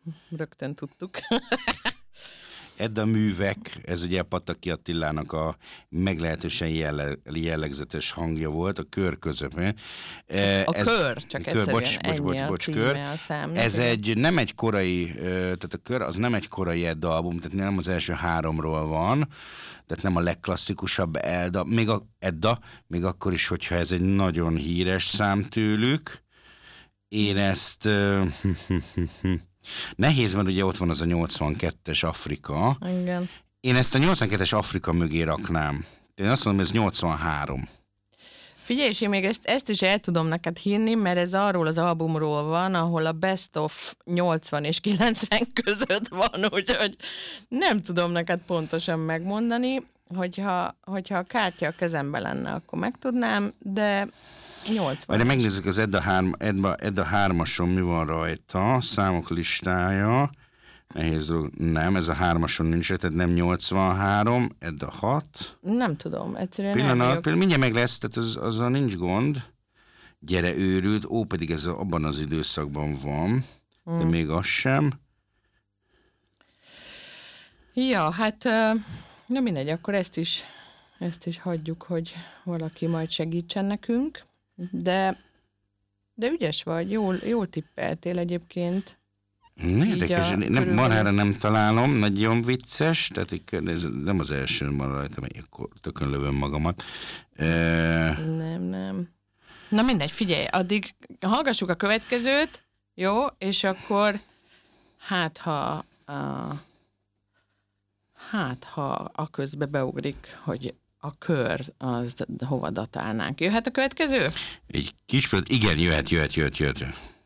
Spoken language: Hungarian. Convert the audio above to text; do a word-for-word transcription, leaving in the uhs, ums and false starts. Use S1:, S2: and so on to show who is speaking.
S1: rögtön tudtuk.
S2: Edda művek, ez ugye Pataki Attilának a meglehetősen jelle, jellegzetes hangja volt, a kör közepén.
S1: A ez, kör, csak kör, egyszerűen bocs, bocs, bocs, bocs,
S2: a kör.
S1: A számnak,
S2: ez egy, nem egy korai, tehát a kör az nem egy korai Edda album, tehát nem az első háromról van, tehát nem a legklasszikusabb Edda, még a, Edda, még akkor is, hogyha ez egy nagyon híres szám tőlük. Én ezt... Nehéz, mert ugye ott van az a nyolcvankettes Afrika.
S1: Igen.
S2: Én ezt a nyolcvankettes Afrika mögé raknám. Én azt mondom, ez nyolcvanhárom.
S1: Figyelj, és én még ezt, ezt is el tudom neked hinni, mert ez arról az albumról van, ahol a Best of nyolcvan és kilencven között van, úgyhogy nem tudom neked pontosan megmondani, hogyha, hogyha a kártya a kezemben lenne, akkor megtudnám, de nyolcvan.
S2: Majd megnézzük az Edda, hárma, Edda, Edda hármason mi van rajta, számok listája, nehéz dolog, nem, ez a hármason nincs, tehát nem nyolcvanhárom, Edda hat.
S1: Nem tudom, egyszerűen
S2: pillanat,
S1: nem
S2: pillanat, mindjárt meg lesz, tehát az, azzal nincs gond. Gyere őrült, ó, pedig ez abban az időszakban van, hmm. de még az sem.
S1: Ja, hát nem mindegy, akkor ezt is, ezt is hagyjuk, hogy valaki majd segítsen nekünk. De, de ügyes vagy, jól, jól tippeltél egyébként.
S2: Érdekes, nem, marhára nem találom, nagyon vicces, tehát ez nem az első van rajta, akkor tökön lövöm magamat. E...
S1: Nem, nem. Na mindegy, figyelj, addig hallgassuk a következőt, jó, és akkor hát ha a, hát ha a közbe beugrik, hogy a kör, az hova datálnánk. Jöhet a következő?
S2: Egy kis pillanat, igen, jöhet, jöhet, jöhet, jöhet.